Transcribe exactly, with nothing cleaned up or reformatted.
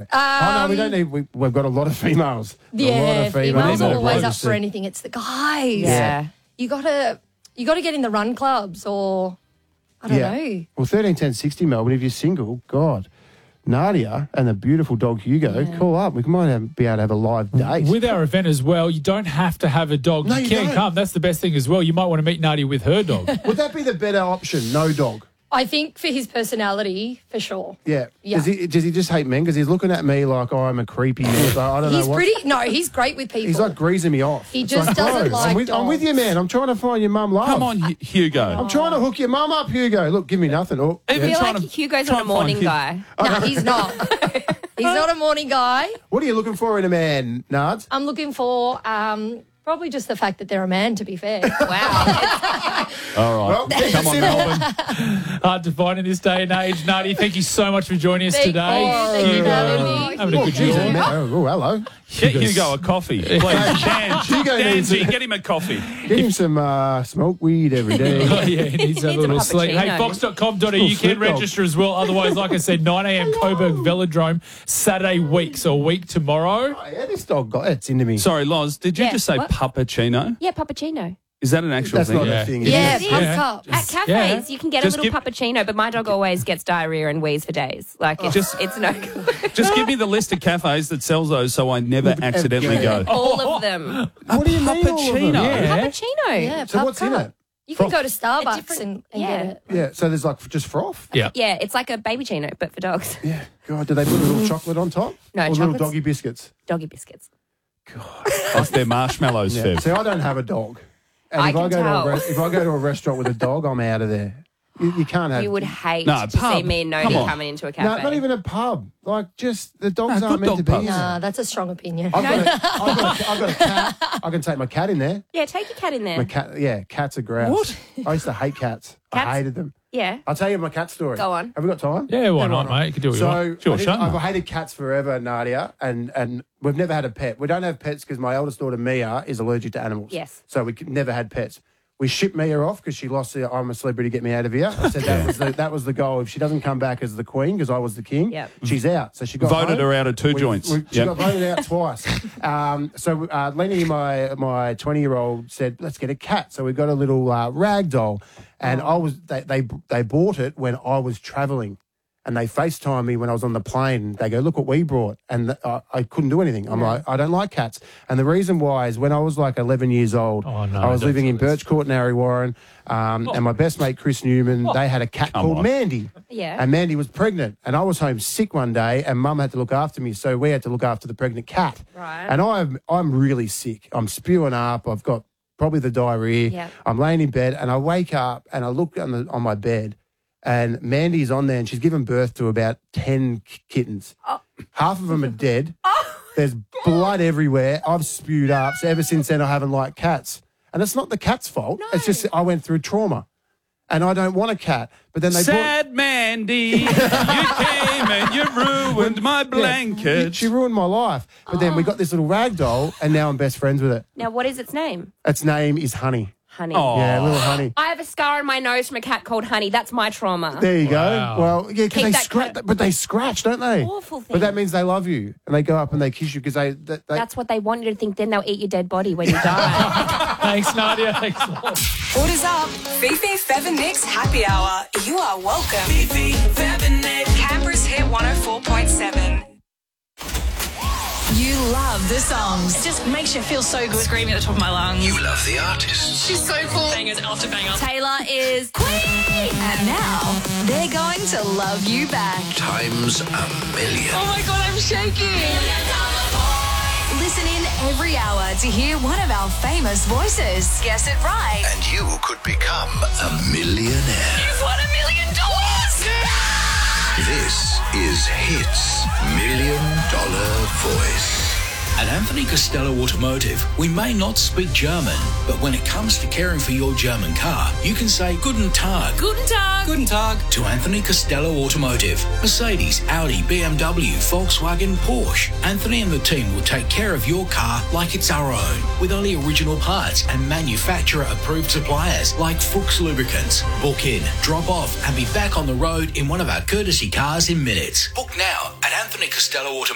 oh, no, we don't need... We, we've got a lot of females. Yeah, a lot of females are always up Just for anything. It's the guys. Yeah. You got to you got to get in the run clubs or, I don't yeah. know. Well, thirteen ten sixty, Melbourne, if you're single, God... Nadia and the beautiful dog Hugo, yeah. call up. We might have, be able to have a live date. With our event as well, you don't have to have a dog. No, you, you can don't. come. That's the best thing as well. You might want to meet Nadia with her dog. Would that be the better option? No dog. I think for his personality, for sure. Yeah. Yeah. Does he, does he just hate men? Because he's looking at me like oh, I'm a creepy. So I don't He's know what. pretty. No, he's great with people. He's like greasing me off. He It's just like, doesn't bro, like I'm with, I'm with you, dogs. man. I'm trying to find your mum love. Come on, Hu- Hugo. I'm trying to hook your mum up, Hugo. Look, give me nothing. Oh, I Even feel trying like to- Hugo's try not a and find morning Hugh- guy. No, he's not. He's not a morning guy. What are you looking for in a man, Nards? I'm looking for um, probably just the fact that they're a man, to be fair. Wow. All right. Well, Come on, Melbourne. Hard to find in this day and age. Nadia, thank you so much for joining us Thank today. you. Thank you for having me. Having a Oh, good geez, day. man. Oh, oh, hello. Get Hugo a coffee, please. Dan, Hugo Dan, needs G, it. get him a coffee. Get him some uh, smoke weed every day. Oh, yeah, he needs a Needs a little sleep. Hey, puppuccino. fox dot com dot a u, you Little can flip dog. register as well. Otherwise, like I said, nine a.m. Coburg Velodrome, Saturday week, so a week tomorrow. Oh, yeah, this dog got it's into me. Sorry, Loz, did you Yeah, just say what? puppuccino? Yeah, puppuccino. Is that an actual That's thing? not Yeah. a thing. is Yeah, it? It pump Yeah. cups. At cafes, Yeah. you can get Just a little give- puppuccino, but my dog always gets diarrhea and wheeze for days. Like, it's, Just- it's no good. Just give me the list of cafes that sells those so I never accidentally yeah. go. All of them. What do you mean? all of them? Puppuccino? Yeah. Cappuccino. Yeah, So pub what's in cup. it? You can Froth. go to Starbucks different- and, and yeah. get it. Yeah, so there's like just froth. Yeah. Yeah, it's like a baby chino, but for dogs. Yeah. God, do they put a little chocolate on top? No, or little chocolate's- doggy biscuits. Doggy biscuits. That's their marshmallows, Yeah. Fev. See, I don't have a dog. And I if I can go to tell. a re- if I go to a restaurant with a dog, I'm out of there. You, you can't have. You would hate No, to pub. see me and Come Noni on. coming into a No, cafe. not even a pub. Like just the dogs No, aren't good meant to dog be. pubs. in there. Nah, that's a strong opinion. I've, got a, I've, got a, I've got a cat. I can take my cat in there. Yeah, take your cat in there. My cat, yeah, cats are grouse. What? I used to hate cats. I Cats? hated them. Yeah. I'll tell you my cat story. Go on. Have we got time? Yeah, why not, mate? You can do what you So want. It's your I did- show, I've mate. hated cats forever, Nadia, and and we've never had a pet. We don't have pets because my eldest daughter Mia is allergic to animals. Yes. So we could- never had pets. We shipped Mia off because she lost the I'm a celebrity, get me out of here. I said that was the, that was the goal. If she doesn't come back as the queen because I was the king, Yep. she's out. So she got Voted home. her out of two We- joints. we- she Yep. got voted out twice. Um, so uh, Lenny, my my twenty year old, said, "Let's get a cat." So we got a little uh, rag doll, and I was they, they they bought it when I was traveling. And they FaceTime me when I was on the plane. They go, look what we brought. And th- I, I couldn't do anything. I'm like, I don't like cats. And the reason why is when I was like eleven years old, Oh, no, I was don't living do in this. Birch Court and Harry Warren. Um, And my best mate, Chris Newman, they had a cat Come called on. Mandy. Yeah. And Mandy was pregnant. And I was home sick one day and mum had to look after me. So we had to look after the pregnant cat. Right. And I'm, I'm really sick. I'm spewing up. I've got probably the diarrhea. Yep. I'm laying in bed and I wake up and I look on, the, on my bed. And Mandy's on there and she's given birth to about ten k- kittens. Half of them are dead. There's blood everywhere. I've spewed up. So ever since then, I haven't liked cats. And it's not the cat's fault. It's just I went through trauma. And I don't want a cat. But then they Sad Mandy, you came and you ruined my bought... Yeah, blanket. she ruined my life. But then we got this little rag doll and now I'm best friends with it. Now, what is its name? Its name is Honey. Honey. Oh. Yeah, little Honey. I have a scar on my nose from a cat called Honey. That's my trauma. There you Wow. go. Well, yeah, because Keep they that scratch, cat- but they scratch, don't they? Awful thing. But that means they love you, and they go up and they kiss you because they, they, they. That's what they want you to think. Then they'll eat your dead body when you die. Thanks, Nadia. Thanks a lot. What is up? Fifi, Fev and Nick's Happy Hour. You are welcome. Fifi, Fev and Nick. Canberra's Hit one oh four point seven. You love the songs. Just makes you feel so good. Screaming at the top of my lungs. You love the artists. She's so cool. Bangers after banger. Taylor is queen. And now they're going to love you back. Times a million. Oh my God, I'm shaking. Listen in every hour to hear one of our famous voices. Guess it right. And you could become a millionaire. You've won a million dollars. This is Hits Million Dollar Voice. At Anthony Costello Automotive, we may not speak German, but when it comes to caring for your German car, you can say Guten Tag. Guten Tag. Guten Tag to Anthony Costello Automotive. Mercedes, Audi, B M W, Volkswagen, Porsche. Anthony and the team will take care of your car like it's our own, with only original parts and manufacturer-approved suppliers like Fuchs Lubricants. Book in, drop off, and be back on the road in one of our courtesy cars in minutes. Book now at Anthony Costello Automotive.